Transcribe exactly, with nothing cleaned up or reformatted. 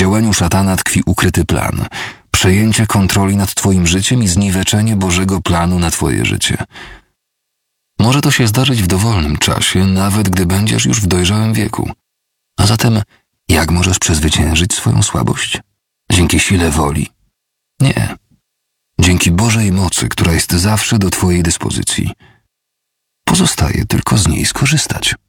działaniu szatana tkwi ukryty plan. Przejęcie kontroli nad twoim życiem i zniweczenie Bożego planu na twoje życie. Może to się zdarzyć w dowolnym czasie, nawet gdy będziesz już w dojrzałym wieku. A zatem, jak możesz przezwyciężyć swoją słabość? Dzięki sile woli? Nie. Dzięki Bożej mocy, która jest zawsze do twojej dyspozycji. Pozostaje tylko z niej skorzystać.